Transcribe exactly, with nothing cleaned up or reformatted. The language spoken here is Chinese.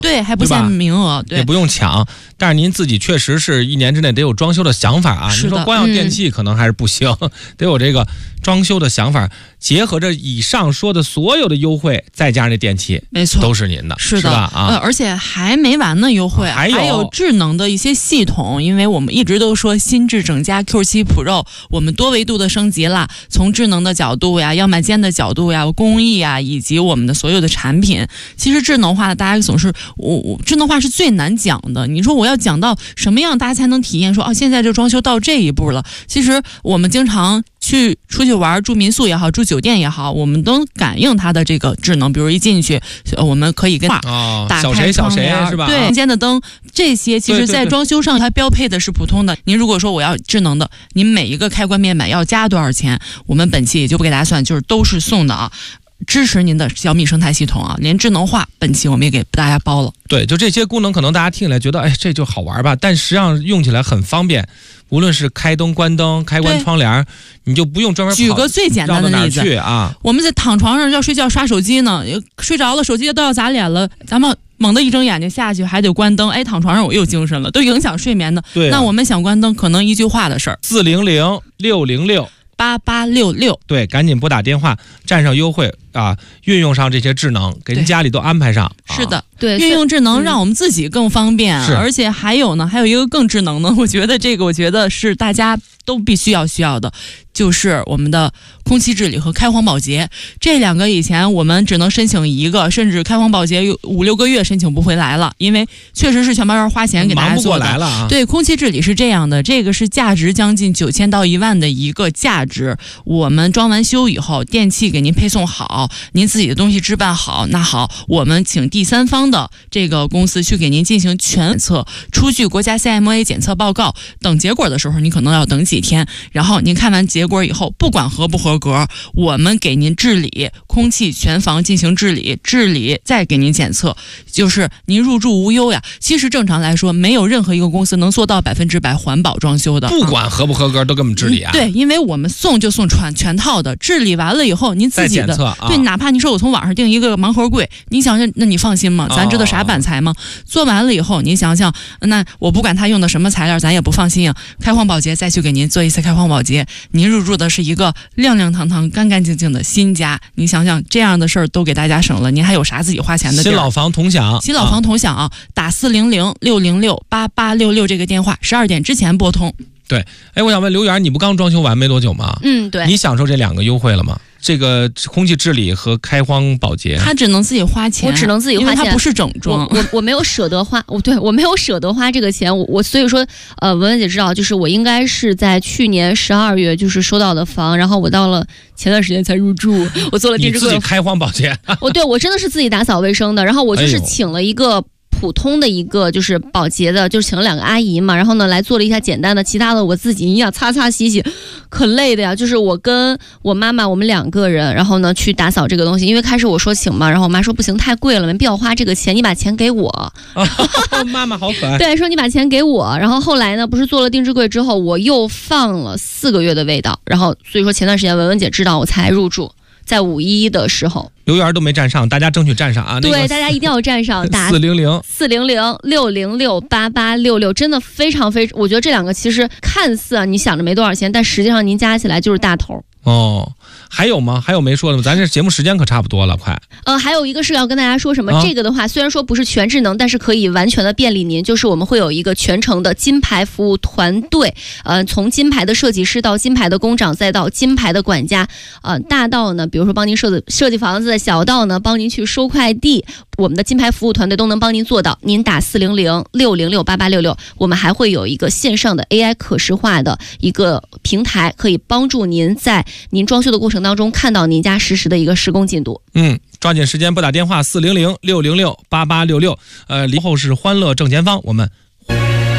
对，还不限名额，对， 也不用抢。但是您自己确实是一年之内得有装修的想法啊。您说光要电器可能还是不行，嗯、得有这个装修的想法，结合着以上说的所有的优惠，再加上这电器， 没错， 都是您的， 是的是吧？啊、 呃，而且还没完呢，优惠、啊、 还有还有智能的一些系统，因为我们一直都说新智整加 Q 七 Pro， 我们多维度的升级了，从智能的角度呀、样板间的角度呀、工艺呀，以及我们的所有的产品，其实智能化大家总是我我智能化是最难讲的。你说我要讲到什么样，大家才能体验说哦，现在这装修到这一步了。其实我们经常去出去玩，住民宿也好，住酒店也好，我们都感应它的这个智能。比如一进去，我们可以跟哦， 打开窗帘， 是吧？ 对，房间的灯，这些其实在装修上它标配的是普通的。您如果说我要智能的，您每一个开关面板要加多少钱？我们本期也就不给大家算，就是都是送的啊。支持您的小米生态系统啊，连智能化本期我们也给大家包了。 对，就这些功能，可能大家听起来觉得，哎，这就好玩吧，但实际上用起来很方便。无论是开灯、关灯、开关窗帘，你就不用专门跑举个最简单的例子去啊。 我们在躺床上要睡觉刷手机呢，睡着了手机都要砸脸了，咱们猛地一睁眼睛下去还得关灯，哎，躺床上我又精神了，都影响睡眠的。 对、啊， 那我们想关灯，可能一句话的事儿。 四零零六零六八八六六， 对，赶紧拨打电话，占上优惠啊！运用上这些智能，给人家里都安排上。 是的， 啊、 对，运用智能让我们自己更方便，嗯、而且还有呢，还有一个更智能的，我觉得这个，我觉得是大家都必须要需要的，就是我们的空气治理和开荒保洁。这两个以前我们只能申请一个，甚至开荒保洁有五六个月申请不回来了，因为确实是全包要花钱给大家做的。 忙不过来了啊！ 对，空气治理是这样的，这个是价值将近九千到一万的一个价值。我们装完修以后，电器给您配送好，您自己的东西置办好，那好，我们请第三方的这个公司去给您进行全检测，出具国家 C M A 检测报告。等结果的时候，你可能要等几天，然后您看完结果以后，不管合不合格，我们给您治理空气全房进行治理，治理再给您检测，就是您入住无忧呀。其实正常来说，没有任何一个公司能做到百分之百环保装修的， 不管合不合格都给我们治理啊、 嗯。对，因为我们送就送全全套的，治理完了以后，您自己的再检测、啊、 对，哪怕你说我从网上订一个盲盒柜，你想想，那你放心吗？咱知道啥板材吗？哦、做完了以后，您想想，那我不管他用的什么材料，咱也不放心啊。开荒保洁再去给您做一次开荒保洁，您入住的是一个亮亮堂堂、干干净净的新家。你想想，这样的事儿都给大家省了，您还有啥自己花钱的地儿？ 新老房同享， 新老房同享啊！啊打四零零六零六八八六六这个电话，十二点之前拨通。 对，哎，我想问刘源，你不刚装修完没多久吗？ 嗯，对。 你享受这两个优惠了吗？这个空气治理和开荒保洁， 他只能自己花钱， 我只能自己花钱， 因为他不是整装， 我我我没有舍得花，我对我没有舍得花这个钱，我我所以说，呃，文文姐知道，就是我应该是在去年十二月就是收到的房，然后我到了前段时间才入住，我做了定制柜， 你自己开荒保洁， 我对我真的是自己打扫卫生的，然后我就是请了一个。普通的一个就是保洁的，就是请了两个阿姨嘛，然后呢来做了一下简单的，其他的我自己你想擦擦洗洗，可累的呀。就是我跟我妈妈我们两个人，然后呢去打扫这个东西，因为开始我说请嘛，然后我妈说不行太贵了，没必要花这个钱，你把钱给我。 哦、妈妈好可爱。 对，说你把钱给我，然后后来呢不是做了定制柜之后，我又放了四个月的味道，然后所以说前段时间文文姐知道我才入住。在五一的时候， 刘源都没站上，大家争取站上啊！ 对， 那个、 大家一定要站上，打四零零四零零六零六八八六六，真的非常非常，我觉得这两个其实看似啊，你想着没多少钱，但实际上您加起来就是大头。 哦，还有吗？还有没说的吗？咱这节目时间可差不多了，快。 呃，还有一个是要跟大家说什么？啊、这个的话，虽然说不是全智能，但是可以完全的便利您。就是我们会有一个全程的金牌服务团队，呃，从金牌的设计师到金牌的工长，再到金牌的管家，呃，大到呢，比如说帮您设计设计房子，小到呢帮您去收快递，我们的金牌服务团队都能帮您做到。您打四零零六零六八八六六，我们还会有一个线上的 A I 可视化的一个平台，可以帮助您在您装修的过程当中看到您家实时的一个施工进度。 嗯，抓紧时间拨打电话四零零六零六八八六六。呃，离后是欢乐正前方，我们。